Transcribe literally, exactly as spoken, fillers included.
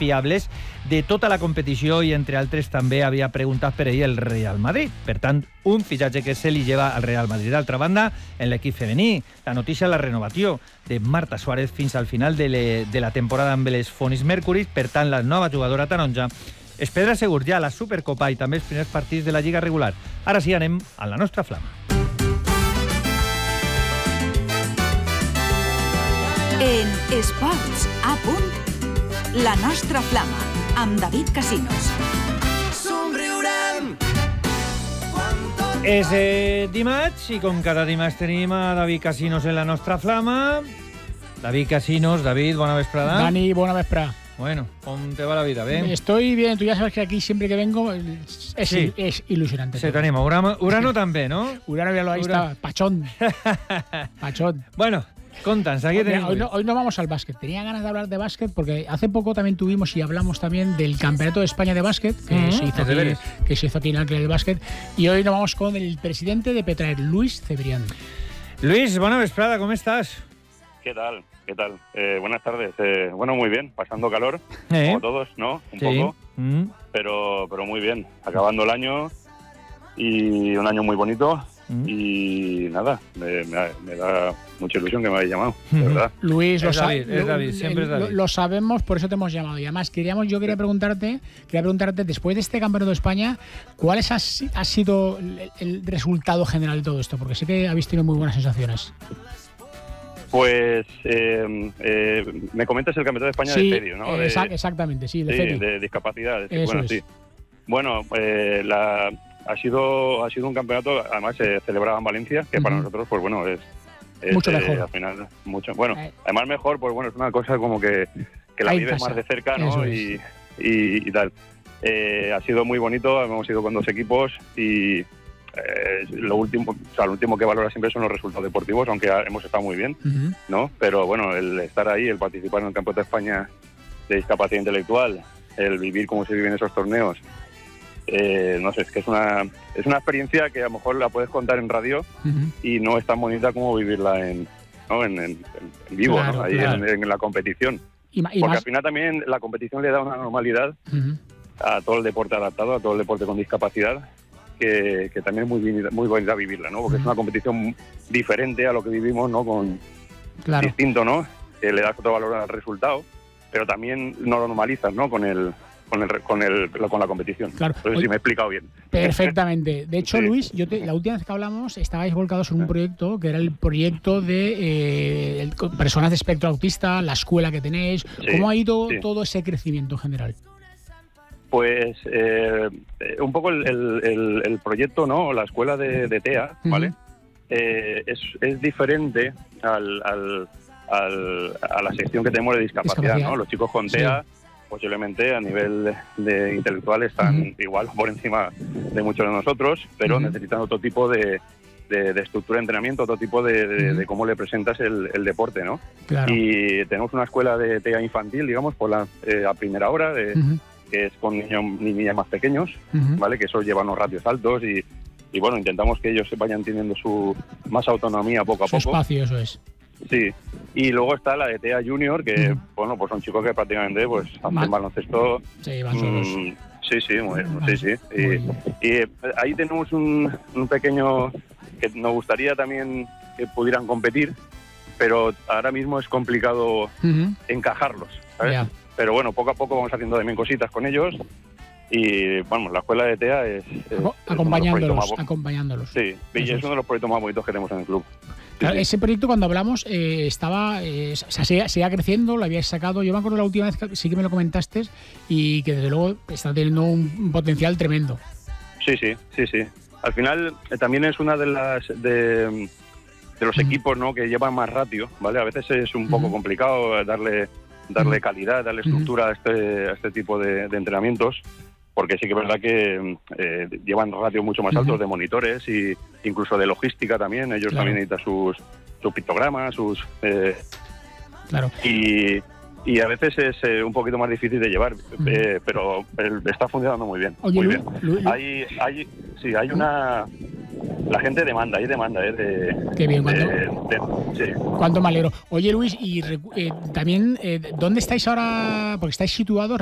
fiables de tota la competició i, entre altres, també havia preguntat per ell el Real Madrid. Per tant, un fitxatge que se li lleva al Real Madrid. D'altra banda, en l'equip femení, la notícia de la renovació de Marta Suárez fins al final de, le, de la temporada amb les Phoenix Mercury. Per tant, la nova jugadora taronja es podrà assegurar ja la Supercopa i també els primers partits de la Lliga regular. Ara sí, anem a la nostra flama. En Esports a punt, la nostra flama, amb David Casinos. Somriurem. És eh, dimarts i com cada dimarts tenim a David Casinos en la nostra flama. David Casinos, David, bona vesprada. Dani, bona vesprada. Bueno, ¿cómo te va la vida? ¿Bien? Estoy bien, tú ya sabes que aquí siempre que vengo es, sí. es ilusionante. Se te anima. Urano, Urano también, ¿no? Urano ya lo ahí está, pachón. Pachón. Bueno, contans, aquí tenemos. Hoy no, hoy no vamos al básquet. Tenía ganas de hablar de básquet porque hace poco también tuvimos y hablamos también del Campeonato de España de Básquet que, mm-hmm. se, hizo aquí, que se hizo aquí en el Club de Básquet. Y hoy nos vamos con el presidente de Petraer, Luis Cebrián. Luis, buena vesprada, ¿cómo estás? ¿Qué tal? ¿Qué tal? Eh, buenas tardes. Eh, bueno, muy bien. Pasando calor, ¿Eh? como todos, ¿no? Un sí. poco. Mm. Pero, pero muy bien. Acabando el año y un año muy bonito. Mm. Y nada, me, me, me da mucha ilusión que me hayáis llamado, de verdad. Luis, lo, es David, es David, siempre es David. Lo, lo sabemos, por eso te hemos llamado. Y además, queríamos, yo quería preguntarte, quería preguntarte, después de este Campeonato de España, ¿cuál es, ha, ha sido el, el resultado general de todo esto? Porque sé que habéis tenido muy buenas sensaciones. Pues eh, eh, me comentas el Campeonato de España sí, de Fedio, ¿no? De, exa- exactamente, sí, de sí, Fedio. de discapacidad. Eso bueno, es. sí. Bueno, eh, la, ha sido ha sido un campeonato, además se celebraba en Valencia, que uh-huh. para nosotros, pues bueno, es, es mucho eh, mejor. Al final, mucho. Bueno, eh. además mejor, pues bueno, es una cosa como que, que la vives más de cerca, ¿no? Y, y, y tal. Eh, ha sido muy bonito, hemos ido con dos equipos y Eh, lo último, o sea, lo último que valora siempre son los resultados deportivos, aunque hemos estado muy bien, uh-huh. ¿no? Pero bueno, el estar ahí, el participar en el Campeonato de España de discapacidad intelectual, el vivir como se vive en esos torneos, eh, no sé, es que es una es una experiencia que a lo mejor la puedes contar en radio uh-huh. y no es tan bonita como vivirla en, ¿no? en, en, en vivo, claro, ¿no? Ahí claro. en, en la competición. Y, y Porque más... al final también la competición le da una normalidad uh-huh. a todo el deporte adaptado, a todo el deporte con discapacidad. Que, que también es muy, muy bonita vivirla, ¿no? Porque mm. es una competición diferente a lo que vivimos, ¿no? Con claro. distinto, ¿no? Que le das otro valor al resultado, pero también no lo normalizas, ¿no? Con el con el con el con la competición. Claro. Entonces, Oye, sí me he explicado bien. Perfectamente. De hecho, sí. Luis, yo te, la última vez que hablamos estabais volcados en un proyecto que era el proyecto de eh, el, personas de espectro autista, la escuela que tenéis. Sí. ¿Cómo ha ido sí. todo ese crecimiento en general? Pues eh, un poco el, el, el proyecto, ¿no? La escuela de, de T E A, ¿vale? Uh-huh. Eh, es, es diferente al, al, al, a la sección que tenemos de discapacidad, discapacidad. ¿no? Los chicos con T E A, sí. posiblemente a nivel de, de intelectual están uh-huh. igual por encima de muchos de nosotros, pero uh-huh. necesitan otro tipo de, de, de estructura de entrenamiento, otro tipo de, de, uh-huh. de cómo le presentas el, el deporte, ¿no? Claro. Y tenemos una escuela de T E A infantil, digamos, por la eh, a primera hora de... Uh-huh. que es con niños ni niñas más pequeños, uh-huh. ¿vale? Que eso lleva unos ratios altos y, y bueno, intentamos que ellos se vayan teniendo su más autonomía poco a su poco. Espacio, eso es. Sí. Y luego está la de T E A Junior, que uh-huh. bueno, pues son chicos que prácticamente pues hacen Man. baloncesto. Sí, van solos. Mmm, sí, sí, muy, sí, sí. Y, y ahí tenemos un, un pequeño que nos gustaría también que pudieran competir, pero ahora mismo es complicado uh-huh. encajarlos, ¿sabes? Yeah. Pero bueno, poco a poco vamos haciendo también cositas con ellos y, bueno, la escuela de T E A es... es acompañándolos, es más... acompañándolos. Sí, y es uno de los proyectos más bonitos que tenemos en el club. Claro, ese proyecto cuando hablamos eh, estaba, eh, o sea, seguía, seguía creciendo, lo habíais sacado. Yo me acuerdo la última vez que sí que me lo comentaste y que desde luego está teniendo un, un potencial tremendo. Sí, sí, sí, sí. Al final eh, también es una de las... de, de los uh-huh. equipos, ¿no? Que llevan más ratio, ¿vale? A veces es un poco uh-huh. complicado darle... darle calidad, darle estructura uh-huh. a, este, a este tipo de, de entrenamientos, porque sí que es verdad que eh, llevan ratios mucho más altos uh-huh. de monitores y incluso de logística también. Ellos claro. también necesitan sus, sus pictogramas, sus... Eh, claro. Y, y a veces es eh, un poquito más difícil de llevar, uh-huh. eh, pero eh, está funcionando muy bien. Oye, muy Lu, bien. Lu, Lu. Hay, hay, sí, hay una... La gente demanda, hay demanda, ¿eh? De, Qué bien, de, ¿cuánto? De, sí. Cuánto me alegro. Oye, Luis, y eh, también, eh, ¿dónde estáis ahora? Porque estáis situados